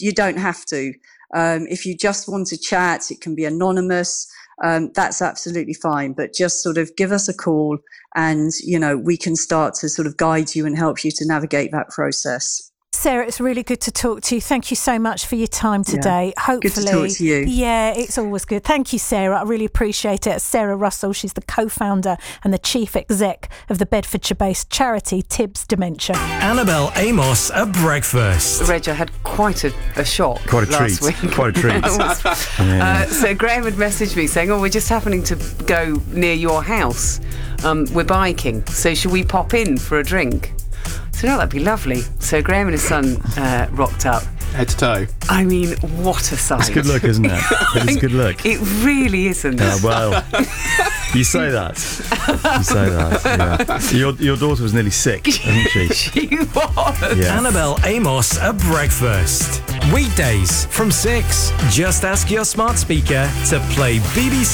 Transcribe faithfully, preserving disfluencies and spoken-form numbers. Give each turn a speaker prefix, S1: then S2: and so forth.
S1: you don't have to. Um, if you just want to chat, it can be anonymous. Um, that's absolutely fine. But just sort of give us a call and, you know, we can start to sort of guide you and help you to navigate that process.
S2: Sarah, it's really good to talk to you. Thank you so much for your time today.
S1: Yeah.
S2: Hopefully,
S1: good to talk to you.
S2: Yeah, it's always good. Thank you, Sarah. I really appreciate it. Sarah Russell, she's the co-founder and the chief exec of the Bedfordshire-based charity Tibbs Dementia.
S3: Annabelle Amos at breakfast.
S4: Reg, I had quite a, a shock
S5: Quite a
S4: last
S5: treat.
S4: week.
S5: Quite a treat.
S4: uh, so Graham had messaged me saying, oh, we're just happening to go near your house. Um, we're biking, so should we pop in for a drink? So no, that'd be lovely. So Graham and his son uh, rocked up.
S6: Head to toe.
S4: I mean, what a sight.
S5: It's good look, isn't it? It's good look.
S4: It really isn't.
S5: Yeah, well, you say that. You say that, yeah. Your, your daughter was nearly sick, wasn't she?
S4: She was.
S5: Yeah.
S3: Annabelle Amos at breakfast. Weekdays from six. Just ask your smart speaker to play B B C